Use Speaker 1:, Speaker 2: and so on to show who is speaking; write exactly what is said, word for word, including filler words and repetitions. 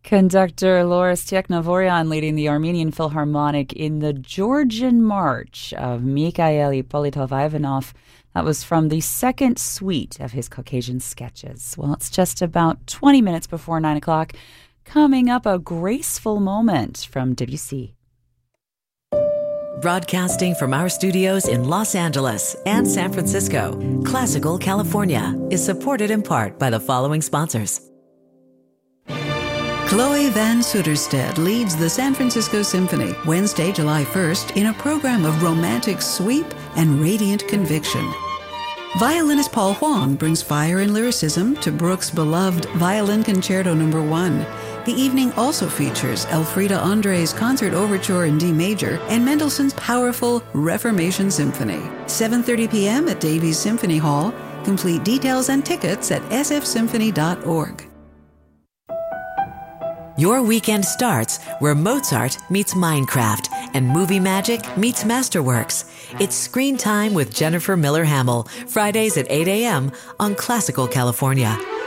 Speaker 1: Conductor Loris Teknavorian leading the Armenian Philharmonic in the Georgian March of Mikhail Ippolitov-Ivanov. That was from the second suite of his Caucasian sketches. Well, it's just about twenty minutes before nine o'clock. Coming up, a graceful moment from Debussy.
Speaker 2: Broadcasting from our studios in Los Angeles and San Francisco, Classical California is supported in part by the following sponsors.
Speaker 3: Chloe Van Sutterstedt leads the San Francisco Symphony Wednesday, July first in a program of romantic sweep and radiant conviction. Violinist Paul Huang brings fire and lyricism to Bruch's beloved Violin Concerto Number One. The evening also features Elfrida Andre's Concert Overture in D Major and Mendelssohn's powerful Reformation Symphony. seven thirty p.m. at Davies Symphony Hall. Complete details and tickets at s f symphony dot org.
Speaker 2: Your weekend starts where Mozart meets Minecraft and movie magic meets Masterworks. It's Screen Time with Jennifer Miller Hamill, Fridays at eight a.m. on Classical California.